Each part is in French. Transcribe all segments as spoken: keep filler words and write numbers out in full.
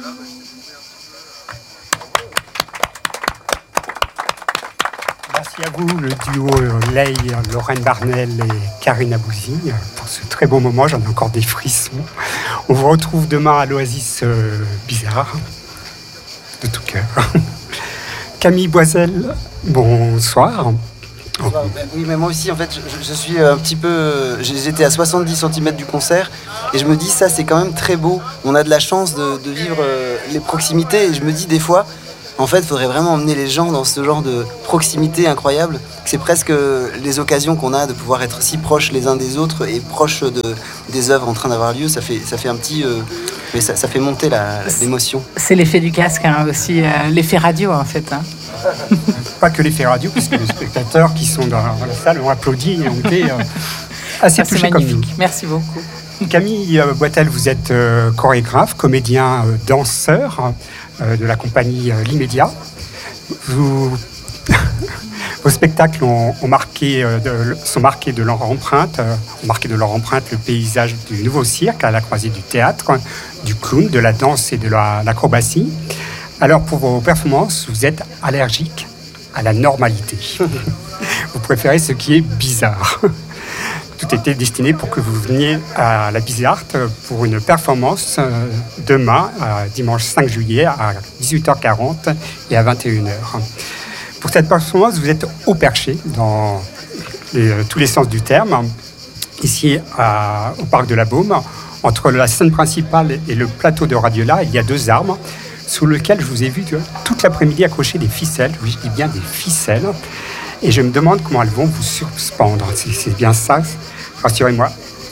Merci à vous, le duo Lay, Lorraine Barnel et Karine Abouzi, pour ce très beau moment. J'en ai encore des frissons. On vous retrouve demain à l'Oasis euh, Bizarre, de tout cœur. Camille Boisel, bonsoir. Bonsoir. Oui, mais moi aussi, en fait, je, je suis un petit peu... J'étais à soixante-dix centimètres du concert et je me dis, ça, c'est quand même très beau. On a de la chance de, de vivre les proximités et je me dis des fois... En fait, il faudrait vraiment emmener les gens dans ce genre de proximité incroyable. C'est presque les occasions qu'on a de pouvoir être si proches les uns des autres et proches de, des œuvres en train d'avoir lieu. Ça fait, ça fait un petit... Euh, mais ça, ça fait monter la, l'émotion. C'est l'effet du casque, hein, aussi. Euh, l'effet radio, en fait. Hein. Pas que l'effet radio, puisque les spectateurs qui sont dans la salle ont applaudi et ont été euh, assez touchés comme nous. Merci beaucoup. Camille euh, Boitel, vous êtes euh, chorégraphe, comédien, euh, danseur euh, de la compagnie euh, L'Immédiat. Vous... Vos spectacles ont, ont marqué, euh, de, sont marqués de leur empreinte, euh, ont marqué de leur empreinte le paysage du nouveau cirque à la croisée du théâtre, du clown, de la danse et de la, l'acrobatie. Alors pour vos performances, vous êtes allergique à la normalité. Vous préférez ce qui est bizarre. Tout était destiné pour que vous veniez à la Bizarte pour une performance demain, dimanche cinq juillet, à dix-huit heures quarante et à vingt et une heures. Pour cette performance, vous êtes au perché, dans les, tous les sens du terme, ici à, au Parc de la Baume. Entre la scène principale et le plateau de Radiola, il y a deux arbres sous lesquels je vous ai vu toute l'après-midi accrocher des ficelles. Oui, je dis bien des ficelles. Et je me demande comment elles vont vous suspendre. C'est, c'est bien ça, rassurez-moi.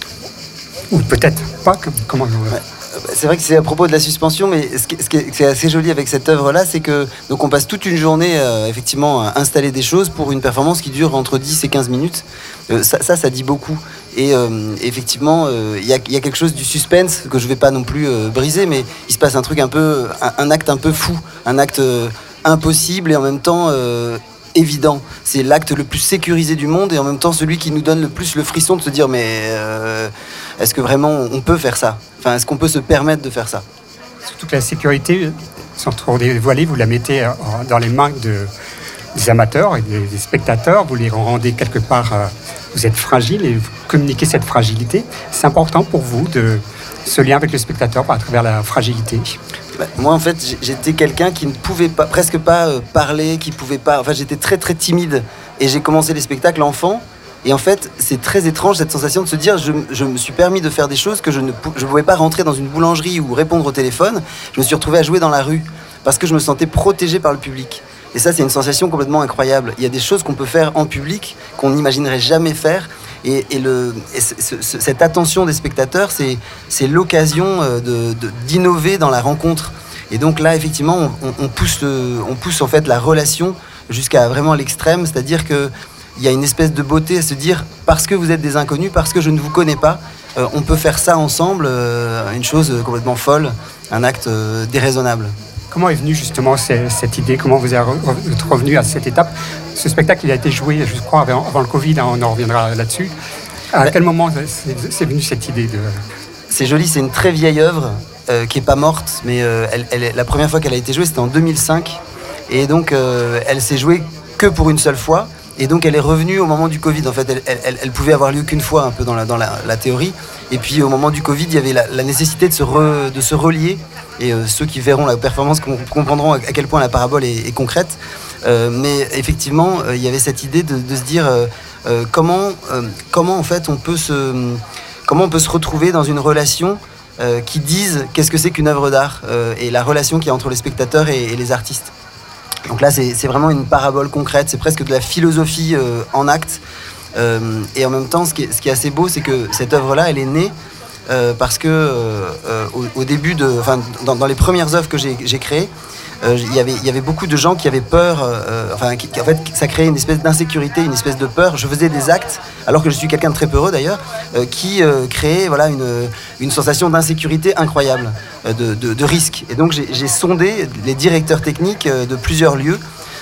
Ou peut-être pas, comment... Ouais. C'est vrai que c'est à propos de la suspension, mais ce qui, ce qui est, ce qui est assez joli avec cette œuvre-là, c'est que donc on passe toute une journée euh, effectivement à installer des choses pour une performance qui dure entre dix et quinze minutes. Euh, ça, ça, ça dit beaucoup. Et euh, effectivement, il euh, y, y a quelque chose du suspense que je vais pas non plus euh, briser, mais il se passe un truc un peu, un, un acte un peu fou, un acte euh, impossible et en même temps euh, évident. C'est l'acte le plus sécurisé du monde et en même temps celui qui nous donne le plus le frisson de se dire mais euh, est-ce que vraiment on peut faire ça ? Enfin, est-ce qu'on peut se permettre de faire ça ? Surtout que la sécurité, sans trop dévoiler, vous la mettez dans les mains de, des amateurs et des, des spectateurs. Vous les rendez quelque part, euh, vous êtes fragile et vous communiquez cette fragilité. C'est important pour vous de ce lien avec le spectateur à travers la fragilité. Bah, moi, en fait, j'étais quelqu'un qui ne pouvait pas, presque pas euh, parler, qui pouvait pas. Enfin, j'étais très très timide et j'ai commencé les spectacles enfant. Et en fait, c'est très étrange cette sensation de se dire je, je me suis permis de faire des choses que je ne je pouvais pas rentrer dans une boulangerie ou répondre au téléphone. Je me suis retrouvé à jouer dans la rue parce que je me sentais protégé par le public. Et ça, c'est une sensation complètement incroyable. Il y a des choses qu'on peut faire en public qu'on n'imaginerait jamais faire. Et, et, le, et ce, ce, cette attention des spectateurs, c'est, c'est l'occasion de, de, d'innover dans la rencontre. Et donc là, effectivement, on, on, pousse, le, on pousse en fait la relation jusqu'à vraiment l'extrême, c'est-à-dire que il y a une espèce de beauté à se dire parce que vous êtes des inconnus, parce que je ne vous connais pas, euh, on peut faire ça ensemble, euh, une chose complètement folle, un acte euh, déraisonnable. Comment est venue justement cette idée ? Comment vous êtes revenu à cette étape ? Ce spectacle, il a été joué, je crois, avant, avant le Covid, hein, on en reviendra là-dessus. À quel moment c'est, c'est venu cette idée de... C'est joli, c'est une très vieille œuvre euh, qui n'est pas morte, mais euh, elle, elle, la première fois qu'elle a été jouée, c'était en deux mille cinq. Et donc, euh, elle s'est jouée que pour une seule fois. Et donc elle est revenue au moment du Covid. En fait, elle, elle, elle pouvait avoir lieu qu'une fois un peu dans la, dans la, la théorie. Et puis au moment du Covid, il y avait la, la nécessité de se, re, de se relier. Et euh, ceux qui verront la performance comprendront à quel point la parabole est, est concrète. Euh, mais effectivement, euh, il y avait cette idée de, de se dire euh, euh, comment, euh, comment en fait on peut se, comment on peut se retrouver dans une relation euh, qui dise qu'est-ce que c'est qu'une œuvre d'art euh, et la relation qu'il y a entre les spectateurs et, et les artistes. Donc là, c'est, c'est vraiment une parabole concrète, c'est presque de la philosophie euh, en acte. Euh, et en même temps, ce qui est, ce qui est assez beau, c'est que cette œuvre-là, elle est née euh, parce que euh, au, au début de, enfin, dans, dans les premières œuvres que j'ai, j'ai créées, euh, il y avait, il y avait beaucoup de gens qui avaient peur. Euh, enfin, qui, qui, en fait, ça créait une espèce d'insécurité, une espèce de peur. Je faisais des actes, alors que je suis quelqu'un de très peureux d'ailleurs, euh, qui euh, créait voilà une, une sensation d'insécurité incroyable, euh, de, de, de risque. Et donc j'ai, j'ai sondé les directeurs techniques euh, de plusieurs lieux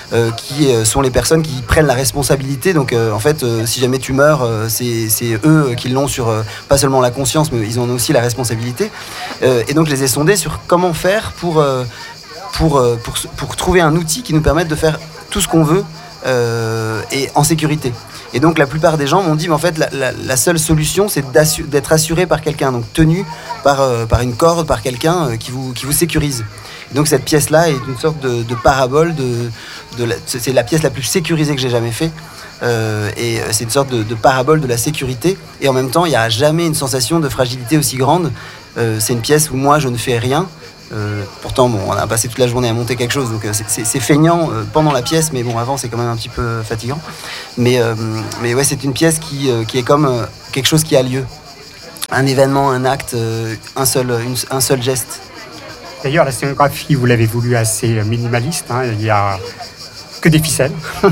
euh, qui euh, sont les personnes qui prennent la responsabilité. Donc euh, en fait, euh, si jamais tu meurs, euh, c'est, c'est eux qui l'ont sur euh, pas seulement la conscience, mais ils en ont aussi la responsabilité. Euh, et donc je les ai sondés sur comment faire pour, euh, pour, euh, pour, pour trouver un outil qui nous permette de faire tout ce qu'on veut euh, et en sécurité. Et donc la plupart des gens m'ont dit mais en fait la, la, la seule solution c'est d'être assuré par quelqu'un, donc tenu par, euh, par une corde, par quelqu'un euh, qui, vous, qui vous sécurise. Et donc cette pièce-là est une sorte de, de parabole, de, de la, c'est la pièce la plus sécurisée que j'ai jamais fait. Euh, et c'est une sorte de, de parabole de la sécurité. Et en même temps il n'y a jamais une sensation de fragilité aussi grande. Euh, c'est une pièce où moi je ne fais rien. Euh, pourtant, bon, on a passé toute la journée à monter quelque chose, donc c'est, c'est, c'est feignant euh, pendant la pièce, mais bon, avant c'est quand même un petit peu fatigant. Mais, euh, mais ouais, c'est une pièce qui, euh, qui est comme euh, quelque chose qui a lieu, un événement, un acte, euh, un seul, une, un seul geste. D'ailleurs, la scénographie, vous l'avez voulu assez minimaliste. Hein, il n'y a que des ficelles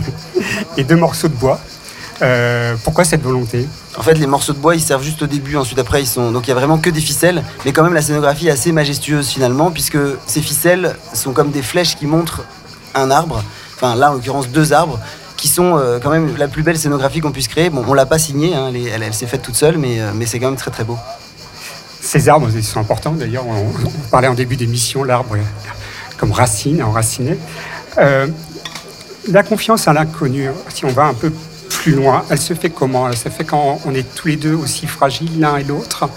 et deux morceaux de bois. Euh, pourquoi cette volonté ? En fait, les morceaux de bois, ils servent juste au début. Ensuite, après, ils sont... Donc, il y a vraiment que des ficelles. Mais quand même, la scénographie est assez majestueuse, finalement, puisque ces ficelles sont comme des flèches qui montrent un arbre. Enfin, là, en l'occurrence, deux arbres, qui sont euh, quand même la plus belle scénographie qu'on puisse créer. Bon, on ne l'a pas signée, hein, elle, elle, elle s'est faite toute seule, mais, euh, mais c'est quand même très, très beau. Ces arbres, ils sont importants, d'ailleurs. On, on parlait en début d'émission, l'arbre comme racine, enraciné. Euh, la confiance à l'inconnu, si on va un peu plus loin, elle se fait comment ? Elle se fait quand on est tous les deux aussi fragiles l'un et l'autre.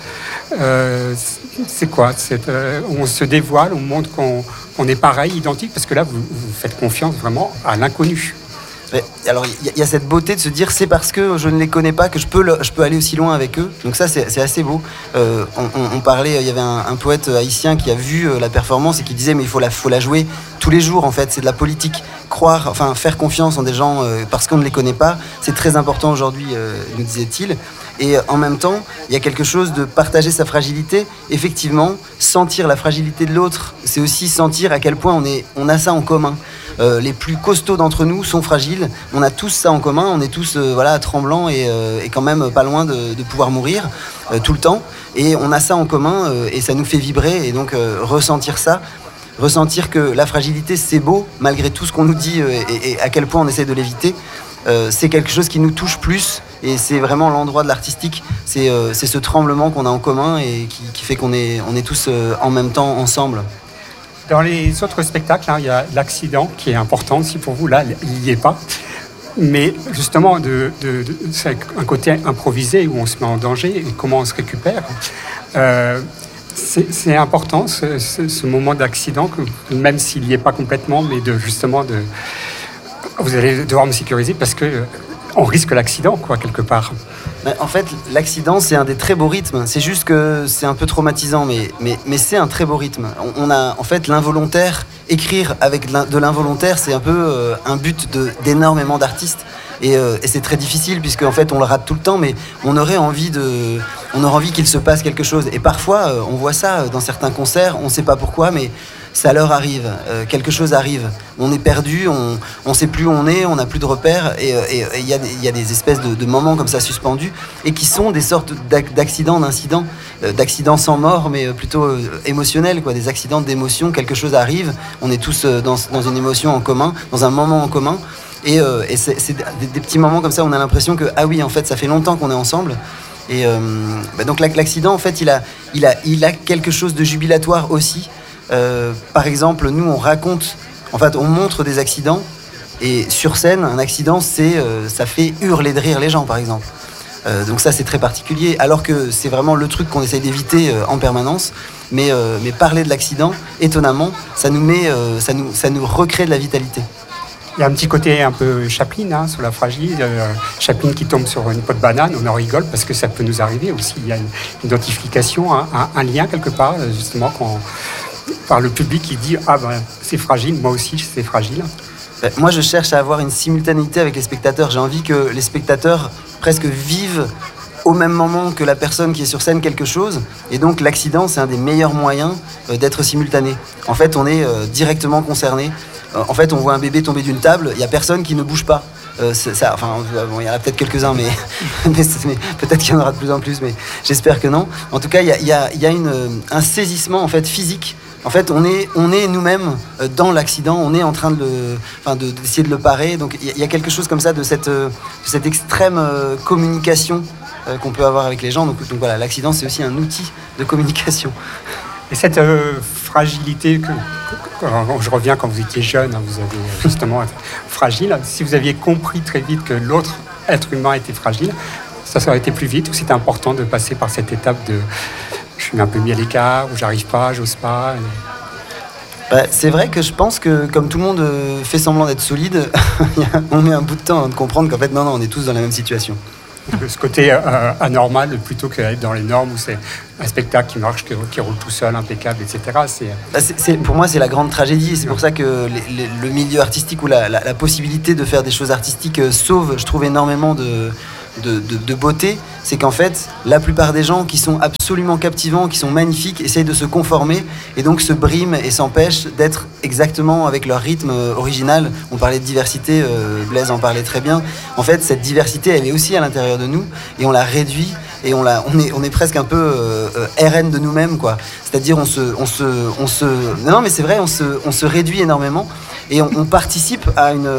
Euh, c'est quoi c'est, euh, on se dévoile, on montre qu'on, qu'on est pareil, identique, parce que là, vous, vous faites confiance vraiment à l'inconnu. Mais, alors il y, y a cette beauté de se dire c'est parce que je ne les connais pas que je peux, le, je peux aller aussi loin avec eux. Donc ça c'est, c'est assez beau. Euh, on, on, on parlait, il y avait un, un poète haïtien qui a vu euh, la performance et qui disait mais il faut la, faut la jouer tous les jours en fait. C'est de la politique. Croire, enfin faire confiance en des gens euh, parce qu'on ne les connaît pas, c'est très important aujourd'hui, euh, nous disait-il. Et en même temps, il y a quelque chose de partager sa fragilité. Effectivement, sentir la fragilité de l'autre, c'est aussi sentir à quel point on, est, on a ça en commun. Euh, les plus costauds d'entre nous sont fragiles. On a tous ça en commun. On est tous euh, voilà, tremblants et, euh, et quand même pas loin de, de pouvoir mourir euh, tout le temps. Et on a ça en commun euh, et ça nous fait vibrer. Et donc euh, ressentir ça, ressentir que la fragilité c'est beau malgré tout ce qu'on nous dit euh, et, et à quel point on essaie de l'éviter. Euh, c'est quelque chose qui nous touche plus et c'est vraiment l'endroit de l'artistique. C'est, euh, c'est ce tremblement qu'on a en commun et qui, qui fait qu'on est, on est tous euh, en même temps ensemble. Dans les autres spectacles, hein, il y a l'accident qui est important aussi pour vous. Là, il n'y est pas. Mais justement, de, de, de, c'est un côté improvisé où on se met en danger et comment on se récupère. Euh, c'est, c'est important ce, ce, ce moment d'accident, que, même s'il n'y est pas complètement, mais de justement de... Vous allez devoir me sécuriser parce que on risque l'accident, quoi, quelque part. En fait, l'accident, c'est un des très beaux rythmes. C'est juste que c'est un peu traumatisant, mais, mais, mais c'est un très beau rythme. On, on a, en fait, l'involontaire. Écrire avec de l'involontaire, c'est un peu euh, un but de, d'énormément d'artistes. Et, euh, et c'est très difficile, puisque en fait, on le rate tout le temps, mais on aurait envie, de, on aurait envie qu'il se passe quelque chose. Et parfois, euh, on voit ça dans certains concerts, on ne sait pas pourquoi, mais ça leur arrive, euh, quelque chose arrive. On est perdu, on ne sait plus où on est, on n'a plus de repères, et il y, y a des espèces de, de moments comme ça suspendus, et qui sont des sortes d'accidents, d'incidents, euh, d'accidents sans mort, mais plutôt euh, émotionnels, quoi, des accidents d'émotion, quelque chose arrive, on est tous euh, dans, dans une émotion en commun, dans un moment en commun, et, euh, et c'est, c'est des, des petits moments comme ça où on a l'impression que, ah oui, en fait, ça fait longtemps qu'on est ensemble. Et euh, bah donc l'accident, en fait, il a, il, a, il a quelque chose de jubilatoire aussi. Euh, par exemple, nous, on raconte, en fait, on montre des accidents, et sur scène, un accident, c'est, euh, ça fait hurler de rire les gens, par exemple. Euh, donc ça, c'est très particulier, alors que c'est vraiment le truc qu'on essaye d'éviter euh, en permanence. Mais, euh, mais parler de l'accident, étonnamment, ça nous met, euh, ça nous, ça nous recrée de la vitalité. Il y a un petit côté un peu Chaplin, hein, sur la fragile. Euh, Chaplin qui tombe sur une peau de banane, on en rigole parce que ça peut nous arriver aussi. Il y a une identification, hein, un, un lien quelque part, justement, quand, par le public qui dit « Ah ben, c'est fragile, moi aussi, c'est fragile ». Moi, je cherche à avoir une simultanéité avec les spectateurs. J'ai envie que les spectateurs presque vivent au même moment que la personne qui est sur scène quelque chose. Et donc, l'accident, c'est un des meilleurs moyens euh, d'être simultané. En fait, on est euh, directement concerné. Euh, en fait, on voit un bébé tomber d'une table, il n'y a personne qui ne bouge pas. Euh, c'est ça, enfin, bon, il y en a peut-être quelques-uns, mais, mais, mais peut-être qu'il y en aura de plus en plus, mais j'espère que non. En tout cas, il y a, il y a, il y a une, un saisissement en fait, physique En fait, on est, on est nous-mêmes dans l'accident, on est en train de, le, enfin de d'essayer de le parer. Donc il y, y a quelque chose comme ça de cette, de cette extrême communication euh, qu'on peut avoir avec les gens. Donc, donc voilà, l'accident, c'est aussi un outil de communication. Et cette euh, fragilité, que, que, que, je reviens quand vous étiez jeune, hein, vous avez justement été fragile. Si vous aviez compris très vite que l'autre être humain était fragile, ça aurait été plus vite, ou c'était important de passer par cette étape de je suis un peu mis à l'écart, ou j'arrive pas, j'ose pas. Et... Bah, c'est vrai que je pense que comme tout le monde fait semblant d'être solide, on met un bout de temps avant de comprendre qu'en fait non, non, on est tous dans la même situation. Ce côté euh, anormal plutôt qu'être dans les normes où c'est un spectacle qui marche, qui, qui roule tout seul, impeccable, et cetera. C'est... Bah, c'est, c'est, pour moi, c'est la grande tragédie. C'est pour ça que les, les, le milieu artistique ou la, la, la possibilité de faire des choses artistiques euh, sauve, je trouve, énormément de, de, de, de beauté. C'est qu'en fait, la plupart des gens qui sont absolument captivants, qui sont magnifiques, essayent de se conformer et donc se briment et s'empêchent d'être exactement avec leur rythme original. On parlait de diversité, euh, Blaise en parlait très bien. En fait, cette diversité, elle est aussi à l'intérieur de nous et on la réduit et on, la, on, est, on est presque un peu euh, R N de nous-mêmes, quoi. C'est-à-dire on se, on se, on se, non mais c'est vrai, on se, on se réduit énormément et on, on participe à une,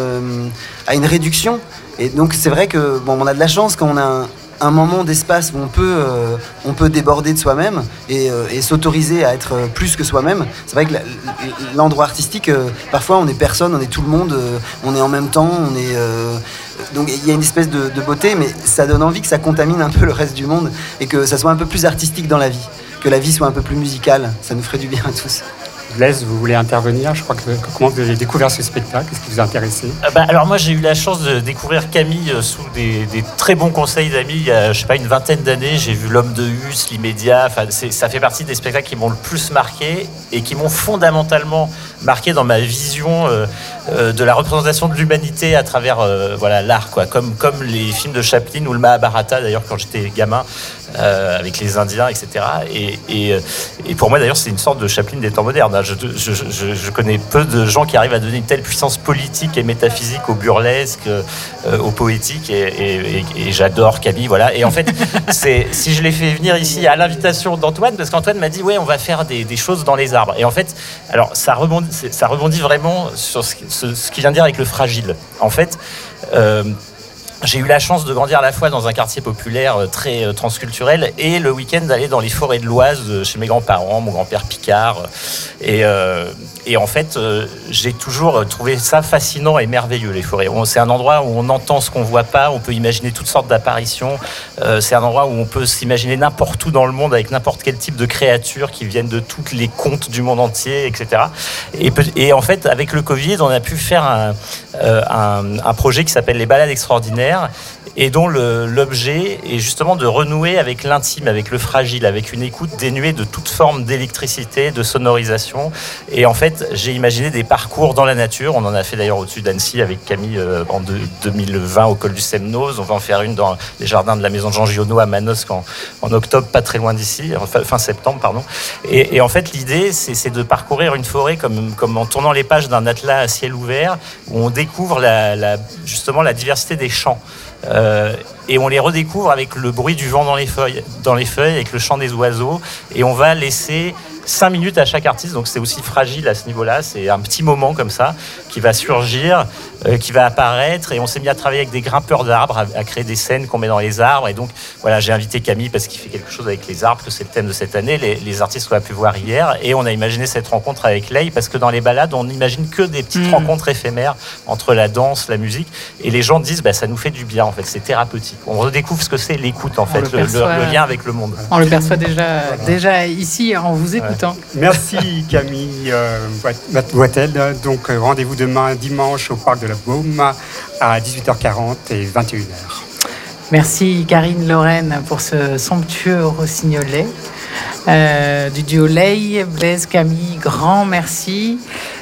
à une réduction. Et donc c'est vrai que bon, on a de la chance quand on a un, un moment d'espace où on peut, euh, on peut déborder de soi-même et, euh, et s'autoriser à être plus que soi-même. C'est vrai que la, l'endroit artistique, euh, parfois on est personne, on est tout le monde, euh, on est en même temps, on est... Euh, donc il y a une espèce de, de beauté, mais ça donne envie que ça contamine un peu le reste du monde et que ça soit un peu plus artistique dans la vie, que la vie soit un peu plus musicale. Ça nous ferait du bien à tous. Blaise, vous voulez intervenir? Je crois que, que comment vous avez découvert ce spectacle? Qu'est-ce qui vous a intéressé? euh, bah, Alors moi j'ai eu la chance de découvrir Camille euh, sous des, des très bons conseils d'amis. Il y a, je sais pas, une vingtaine d'années, j'ai vu L'Homme de Hus, L'Immédiat. Enfin, c'est, ça fait partie des spectacles qui m'ont le plus marqué et qui m'ont fondamentalement marqué dans ma vision euh, euh, de la représentation de l'humanité à travers euh, voilà, l'art, quoi. Comme, comme les films de Chaplin ou le Mahabharata d'ailleurs quand j'étais gamin euh, avec les Indiens, et cetera. Et, et, et pour moi d'ailleurs c'est une sorte de Chaplin des temps modernes. Je, je, je, je connais peu de gens qui arrivent à donner une telle puissance politique et métaphysique au burlesque, euh, au poétique, et, et, et, et j'adore Camille, voilà. Et en fait, c'est, si je l'ai fait venir ici à l'invitation d'Antoine, parce qu'Antoine m'a dit, ouais, on va faire des, des choses dans les arbres. Et en fait, alors ça rebondit, ça rebondit vraiment sur ce, ce, ce qu'il vient de dire avec le fragile. En fait, euh, j'ai eu la chance de grandir à la fois dans un quartier populaire très euh, transculturel et le week-end d'aller dans les forêts de l'Oise euh, chez mes grands-parents, mon grand-père Picard. Et, euh, et en fait, euh, j'ai toujours trouvé ça fascinant et merveilleux, les forêts. On, c'est un endroit où on entend ce qu'on ne voit pas, on peut imaginer toutes sortes d'apparitions. Euh, c'est un endroit où on peut s'imaginer n'importe où dans le monde avec n'importe quel type de créatures qui viennent de tous les contes du monde entier, et cetera. Et, et en fait, avec le Covid, on a pu faire un, euh, un, un projet qui s'appelle les Balades extraordinaires, et dont le, l'objet est justement de renouer avec l'intime, avec le fragile, avec une écoute dénuée de toute forme d'électricité, de sonorisation. Et en fait, j'ai imaginé des parcours dans la nature. On en a fait d'ailleurs au-dessus d'Annecy avec Camille euh, en de, deux mille vingt au col du Semnoz. On va en faire une dans les jardins de la maison de Jean Giono à Manosque en, en octobre, pas très loin d'ici, enfin, fin septembre, pardon. Et, et en fait, l'idée, c'est, c'est de parcourir une forêt comme, comme en tournant les pages d'un atlas à ciel ouvert, où on découvre la, la, justement la diversité des champs. Euh, et on les redécouvre avec le bruit du vent dans les feuilles, dans les feuilles, avec le chant des oiseaux, et on va laisser cinq minutes à chaque artiste, donc c'est aussi fragile à ce niveau-là, c'est un petit moment comme ça qui va surgir, euh, qui va apparaître, et on s'est mis à travailler avec des grimpeurs d'arbres, à, à créer des scènes qu'on met dans les arbres, et donc voilà, j'ai invité Camille parce qu'il fait quelque chose avec les arbres, que c'est le thème de cette année, les, les artistes qu'on a pu voir hier, et on a imaginé cette rencontre avec Lay, parce que dans les balades, on n'imagine que des petites mmh. rencontres éphémères entre la danse, la musique, et les gens disent, bah, ça nous fait du bien, en fait, c'est thérapeutique. On redécouvre ce que c'est l'écoute, en fait, le, le, perçoit, le, le lien avec le monde. On le perçoit déjà, voilà. déjà ici en vous écoutant. Ouais. Merci Camille euh, Boitel. Donc euh, rendez-vous demain dimanche au Parc de la Baume à dix-huit heures quarante et vingt et une heures. Merci Karine Lorraine pour ce somptueux rossignolet euh, du duo Lay, Blaise, Camille, grand merci.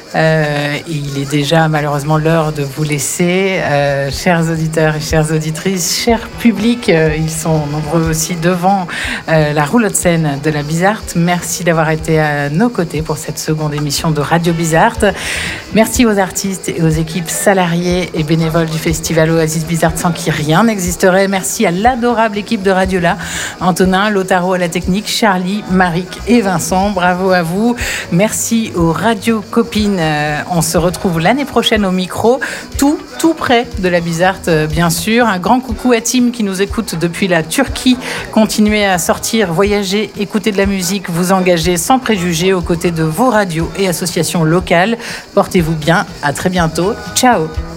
Euh, il est déjà malheureusement l'heure de vous laisser. Euh, chers auditeurs et chères auditrices, chers publics, euh, ils sont nombreux aussi devant euh, la roulotte scène de la Bizarte. Merci d'avoir été à nos côtés pour cette seconde émission de Radio Bizarte. Merci aux artistes et aux équipes salariées et bénévoles du festival Oasis Bizarte sans qui rien n'existerait. Merci à l'adorable équipe de Radiola, Antonin, Lotaro à la technique, Charlie, Maric et Vincent. Bravo à vous. Merci aux Radio Copines. Euh, on se retrouve l'année prochaine au micro, tout, tout près de la Bizarte, euh, bien sûr. Un grand coucou à Tim qui nous écoute depuis la Turquie. Continuez à sortir, voyager, écouter de la musique, vous engager sans préjugés aux côtés de vos radios et associations locales. Portez-vous bien. À très bientôt. Ciao.